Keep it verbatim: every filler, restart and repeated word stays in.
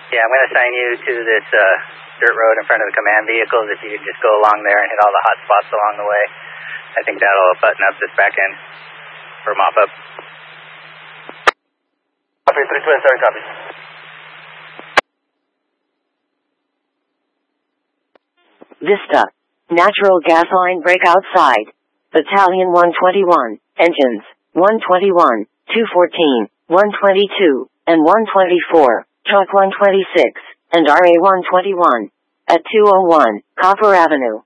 Yeah, I'm going to assign you to this uh, dirt road in front of the command vehicles. If you could just go along there and hit all the hot spots along the way, I think that'll button up this back end for mop-up. Copy, three two seven, copy. Vista. Natural gas line break outside. Battalion one twenty-one. Engines. one twenty-one, two fourteen, one twenty-two, and one twenty-four. Truck one twenty-six, and R A one twenty-one. At two oh one, Copper Avenue.